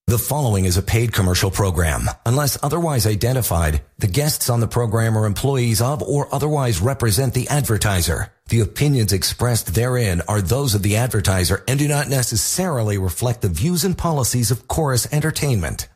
The following is a paid commercial program. Unless otherwise identified, the guests on the program are employees of or otherwise represent the advertiser. The opinions expressed therein are those of the advertiser and do not necessarily reflect the views and policies of Chorus Entertainment.